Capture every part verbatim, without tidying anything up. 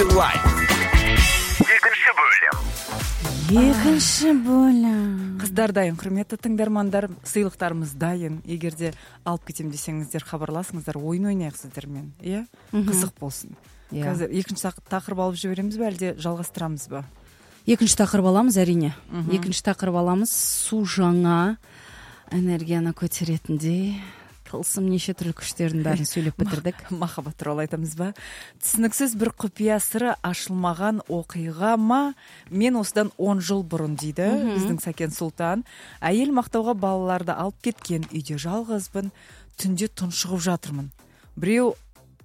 Life. Екінші бөлім. Екінші бөлім. Қыздар дайын, құрметті тыңдармандар, сыйлықтарымыз дайын. Егерде алып кетем десеңіздер, хабарласыңыздар, ойын ойнайық сіздермен. Иә? Қызық болсын. Қазір екінші тақырып алып жібереміз бе, әлде жалғастырамыз ба? Екінші тақырып аламыз, әрине. Екінші тақырып аламыз. Су жаңа энергияны көтеретіндей. Тылсым неше түрлі күштердің бәрін сөйлеп бітірдік. Махаббат туралы айтамыз ба? Түсініксіз бір құпия сыры ашылмаған оқиға ма? Мен осыдан он жыл бұрын дейді біздің Сәкен Сұлтан. Әйел мақтауға балаларды алып кеткен, үйде жалғызбын, түнде тұншығып жатырмын. Біреу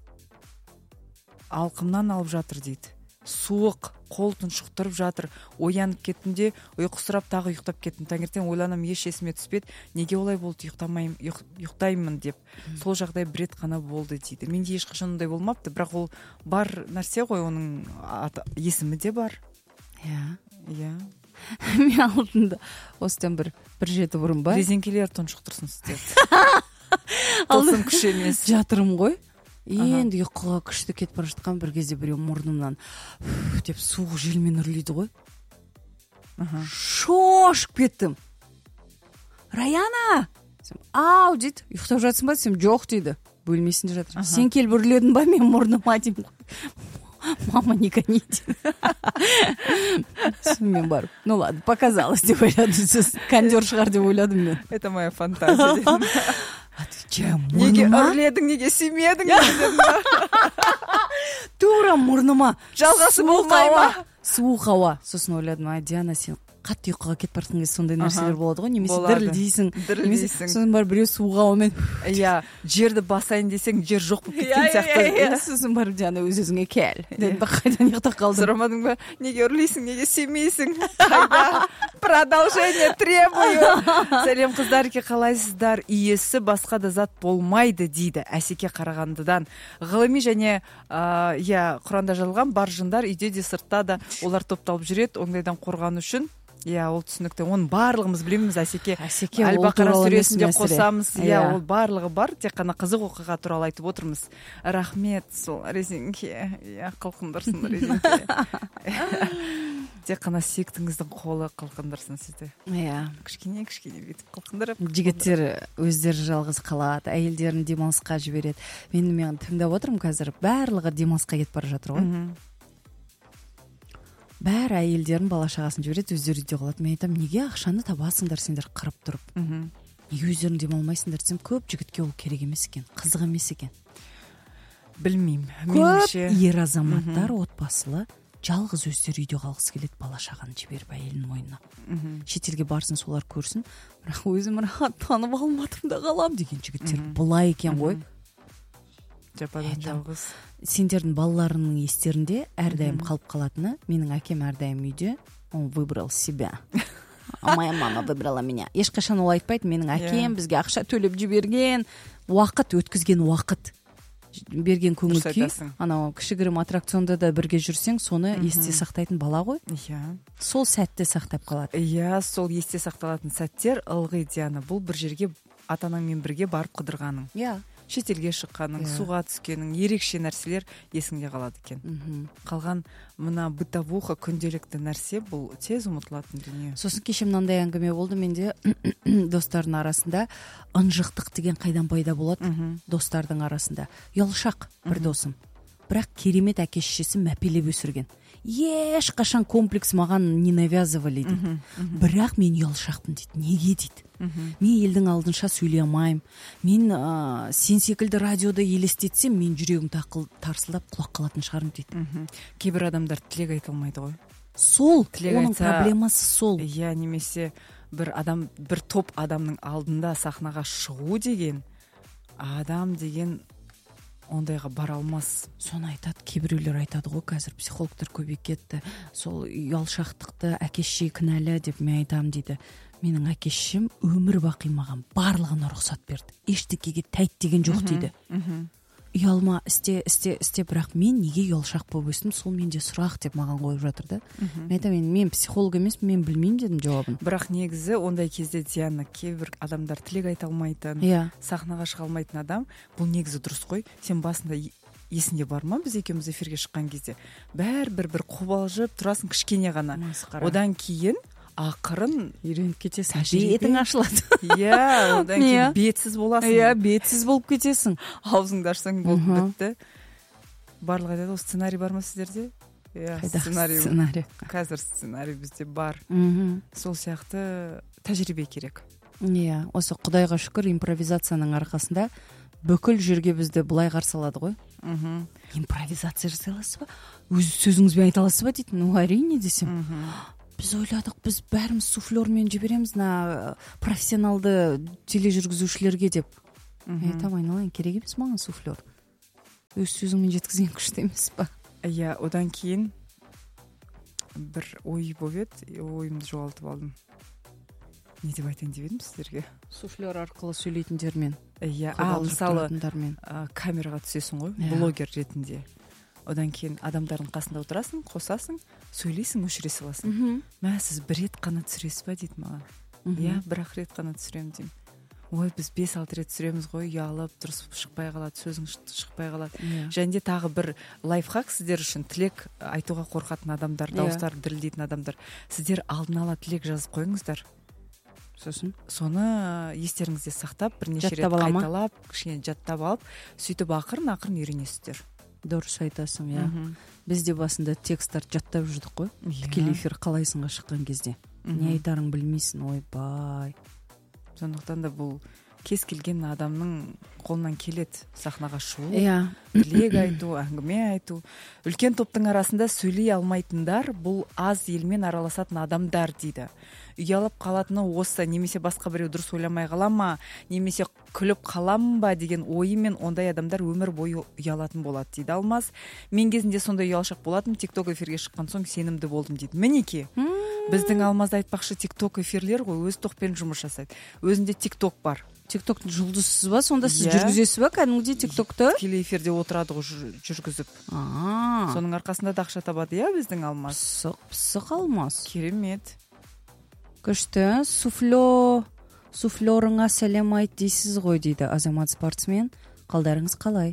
алқымнан алып жатыр дейді. Суық, қол тұншықтырып жатыр. Оянып кеттім де, ұйқысырап тағы ұйықтап кеттім. Таңертең ойланам, еш есіме түспеді. Неге олай болды, ұйықтамайым, ұйықтаймын деп. Сол жағдай бір рет қана болды дейді. Менде ешқашан ондай болмапты, бірақ ол бар нәрсе ғой, оның есімі де бар. Иә. Иә. Мен алдында осыдан бір бір жеті бұрын ба? Резеңкелер тұншықтырсын сіздерді. Тылсым күш емес. Жатырым ғой. Енді ұйқыға күшті кетіп бара жатқан бір кезде біреу мұрнымнан деп суық желмен үрлейді ғой. Шошып кеттім. Раяна! Ау дейді, ұйықтап жатсың ба? Десем, жоқ дейді. Бөлмесінде жатыр. Сен келіп үрледің ба, мен мұрныма деймін ғой. Мама не гони дейді. Сонымен барып. Ну ладно, показалось деп ойладым. Сіз кондер шығар деп ойладым мен. Это моя фантазия. Отвечаю, неге үрледің, неге сүймедің? Тура мұрныма. Жалғасы болмай ма? Суық ауа. Сосын ойладым, ай Диана, сен қатты ұйқыға кетіп барсың кезде сондай нәрселер болады ғой, немесе дірілдейсің. Дірілдейсің. Сосын барып біреу суық ауамен. Иә, жерді басайын десең, жер жоқ болып кеткен сияқты. Сосын барып Диана өз-өзіңе кел. Дедім, қайдан ұйықтап қалдым. Сұрамадың ба? Неге үрлейсің, неге сүймейсің? Қайда? Продолжение требую. Сәлем қыздарке, қалайсыздар? Иесі басқа да зат болмайды дейді Әсеке Қарағандыдан. Ғылыми және иә, Құранда жазылған бар жындар үйде де сыртта да олар топталып жүреді, ондайдан қорғану үшін. Иә, ол түсінікті. Оның барлығымыз білеміз, Әсеке. Әсеке Әл-Бақара сүресінде қосамыз. Иә, ол барлығы бар. Тек қана қызық оқиға туралы айтып отырмыз. Рахмет, сол резеңке. Иә, қылқындырсын резеңке. Тек қана сүйіктіңіздің қолы қылқындырсын сізді. Иә. Кішкене кішкене бүйтіп қылқындырып. Жігіттер өздері жалғыз қалады, әйелдерін демалысқа жібереді. Мен мен тыңдап отырмын қазір. Барлығы демалысқа кетіп бара жатыр ғой. Бәрі әйелдерін бала шағасын жібереді, өздері үйде қалады. Мен айтамын, неге ақшаны табасыңдар сендер қырып тұрып? Неге өздерің демалмайсыңдар десем, көп жігітке ол керек емес екен, қызық емес екен. Білмеймін. Көп ер азаматтар отбасылы жалғыз өздері үйде қалғысы келеді, бала шағаны жіберіп әйелінің мойнына. Шетелге барсын, солар көрсін, бірақ өзім рахаттанып алмадым да қалам деген жігіттер бұлай екен ғой. Жападан жалғыз. Сендердің балаларының естерінде әрдайым қалып қалатыны, менің әкем әрдайым үйде, он выбрал себя. А моя мама выбрала меня. Ешқашан ол айтпайды, менің әкем бізге ақша төлеп жіберген, уақыт өткізген уақыт. Берген көңіл күй. Анау кішігірім аттракционда да бірге жүрсең, соны есте сақтайтын бала ғой. Иә. Сол сәтте сақтап қалады. Иә, сол есте сақталатын сәттер ылғи, Диана. Бұл бір жерге ата-анаңмен бірге барып қыдырғаның. Иә. Шетелге шыққаның, суға түскенің, ерекше нәрселер есіңде қалады екен. Қалған мына бытовуха, күнделікті нәрсе, бұл тез ұмытылатын дүние. Сосын кеше мынандай әңгіме болды менде достардың арасында. Ынжықтық деген қайдан пайда болады достардың арасында. Ұялшақ бір досым. Бірақ керемет әке-шешесі мәпелеп өсірген. Ешқашан комплекс маған не навязывали дейді. Бірақ мен ұялшақпын дейді. Неге дейді? Мен елдің алдынша сөйлей алмаймын. Мен ә, сен секілді радиода елестетсем, мен жүрегім тақыл тарсылдап құлақ қалатын шығармын дейді. Кейбір адамдар тілек айта алмайды ғой. Сол, оның проблемасы сол. Иә, немесе бір адам, бір топ адамның алдында сахнаға шығу деген, адам деген ондайға бара алмас. Соны айтады, кейбіреулер айтады ғой, қазір психологтар көбейіп кетті. Сол ұялшақтықты әке-шеше кінәлі деп мен айтамын дейді. Менің әке-шешем өмір бақи маған барлығына рұқсат берді. Ештеңеге тәйт деген жоқ дейді. Ұялма, істе, істе, істе, бірақ мен неге ұялшақ болып өстім, сол менде сұрақ деп маған қойып жатыр да. Мен айтамын, мен психолог емес, мен білмеймін дедім жауабын. Бірақ негізі ондай кезде Диана, кейбір адамдар тілек айта алмайтын, yeah. сахнаға шыға алмайтын адам, бұл негізі дұрыс қой. Сен басында есіңде бар ма, біз екеуміз эфирге шыққан кезде бәрібір бір қобалжып тұрасың кішкене ғана. Одан кейін ақырын үйреніп кетесің, бетің ашылады. Иә, одан кейін бетсіз боласың. Иә, бетсіз болып кетесің. Аузыңды ашсаң болды, бітті. Барлық айтады, сценарий бар ма сіздерде? Иә, сценарий. Сценарий. Қазір сценарий бізде бар. Сол сияқты тәжірибе керек. Иә, осы Құдайға шүкір импровизацияның арқасында бүкіл жерге бізді былай қарсы алады ғой. Импровизация жасай аласыз ба? Өз сөзіңізбен айта аласыз ба дейді. Ну, әрине десем. Біз ойладық, біз бәріміз суфлермен жібереміз на профессионалды тележүргізушілерге деп. Айтам, айналайын, керек емес маған суфлер. Өз сөзіңмен жеткізген күшті емес па? Иә, одан кейін бір ой болып еді, ойымды жоғалтып алдым. Не деп айтайын деп едім сіздерге? Суфлер арқылы сөйлейтіндермен. Иә, мысалы камераға түсесің ғой, блогер ретінде. Одан кейін адамдардың қасында отырасың, қосасың, сөйлейсің, өшіре саласың. Мә, сіз бір рет қана түсіресіз ба дейді маған. Иә, бір-ақ рет қана түсіремін деймін. Ой, біз бес-алты рет түсіреміз ғой, ұялып, дұрыс шықпай қалады, сөзің шықпай қалады. Және де тағы бір лайфхак сіздер үшін, тілек айтуға қорқатын адамдар, дауыстар дірілдейтін адамдар. Сіздер алдын ала тілек жазып қойыңыздар. Сосын соны естеріңізде сақтап, бірнеше рет қайталап, кішкене жаттап алып, сөйтіп ақырын-ақырын үйренесіздер. Дұрыс айтасың, иә. Біз де басында тексттар жаттап жүрдік қой. Тікелей эфир қалайсыңға шыққан кезде. Не айтарың білмейсің, ойбай. Сондықтан да бұл кез келген адамның қолынан келеді сахнаға шығу, иә, тілек айту, әңгіме айту. Үлкен топтың арасында сөйлей алмайтындар бұл аз елмен араласатын адамдар дейді. Ұялып қалатыны осы, немесе басқа біреу дұрыс ойламай қала ма, немесе күліп қалам ба деген ойымен ондай адамдар өмір бойы ұялатын болады дейді Алмас. Мен кезінде сондай ұялшақ болатым, тикток эфирге шыққан соң сенімді болдым дейді. Мінеки, біздің Алмазды айтпақшы тикток эфирлер ғой, өз тоқпен жұмыс жасайды. Өзінде тикток бар. Тиктоктың жұлдызсыз ба? Сонда сіз жүргізесіз ба кәдімгідей тиктокты? Тікелей эфирде отырады ғой жүргізіп. Соның арқасында да ақша табады, иә, біздің Алмас. Пысық, пысық Алмас. Керемет. Күшті. Суфло, суфлорыңа сәлем айт дейсіз ғой дейді Азамат спортсмен. Қалдарыңыз қалай?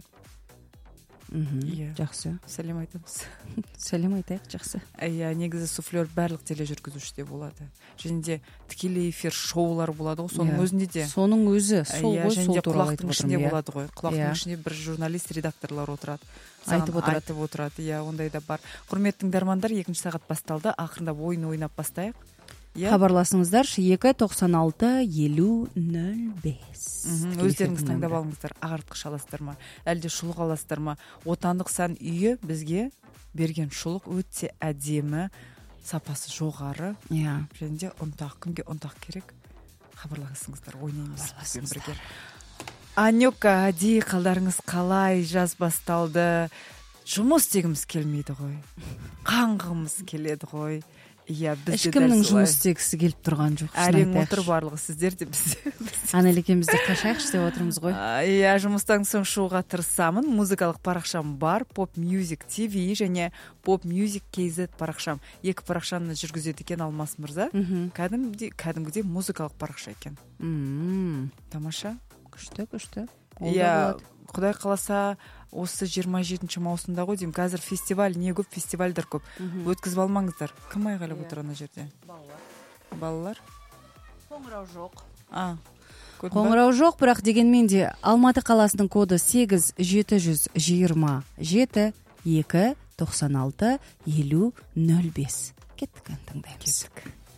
Жақсы. Сәлем айтамыз. Сәлем айтайық, жақсы. Иә, негізі суфлер барлық тележүргізушіде болады. Және де тікелей эфир шоулар болады ғой, соның өзінде де. Соның өзі, сол ғой, сол туралы айтып отырмын. Құлақтың ішінде болады ғой. Құлақтың ішінде бір журналист, редакторлар отырады. Айтып отырады. Айтып отырады. Иә, ондай да бар. Құрметті тыңдармандар, екінші сағат басталды. Ақырында ойын ойнап бастайық. Хабарласыңыздар екі тоқсан алты елу нөл бес. Өздеріңіз таңдап алыңыздар. Ағартқыш аласыздар ма, әлде шұлық аласыздар ма? Отандық сән үйі бізге берген шұлық өте әдемі, сапасы жоғары. Иә. Және де ұнтақ, кімге ұнтақ керек? Хабарласыңыздар, ойнаймыз бізбен бірге. Анюка, Ади, қалдарыңыз қалай? Жаз басталды. Жұмыс істегіміз келмейді ғой. Қаңғымыз келеді ғой. Иә, ешкімнің жұмыс істегісі келіп тұрған жоқ. Әрең отыр барлығы, сіздер де біз. Анель екеуміз де қашайықшы деп отырмыз ғой. Иә, жұмыстан соң шығуға тырысамын. Музыкалық парақшам бар, Pop Music ти ви және Pop Music кей зет парақшам. Екі парақшаны жүргізеді екен Алмас мырза. Кәдімгідей, кәдімгідей музыкалық парақша екен. Тамаша. Күшті, күшті. Иә, Құдай қаласа осы жиырма жетінші маусымда ғой деймін. Қазір фестиваль, не көп фестивальдар көп. Өткізіп алмаңыздар. Кім айғайлап отыр ана жерде? Балалар. Балалар? Қоңырау жоқ. А, қоңырау жоқ, бірақ дегенмен де Алматы қаласының коды сегіз жеті жүз жиырма жеті екі тоқсан алты елу нөл бес. Кеттік, тыңдаймыз.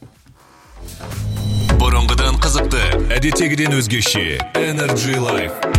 Бұрынғыдан қызықты, әдеттегіден өзгеше. Energy Life.